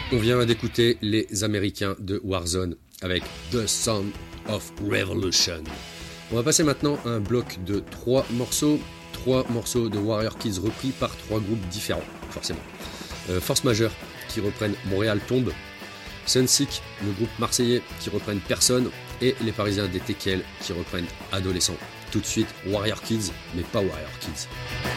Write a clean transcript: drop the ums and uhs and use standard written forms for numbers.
On vient d'écouter les Américains de Warzone avec The Sound of Revolution. On va passer maintenant à un bloc de 3 morceaux de Warrior Kids repris par 3 groupes différents, forcément. Force Majeure qui reprennent Montréal Tombe, Sunsick, le groupe marseillais qui reprennent Personne, et les Parisiens des Tekel qui reprennent Adolescents. Tout de suite Warrior Kids, mais pas Warrior Kids.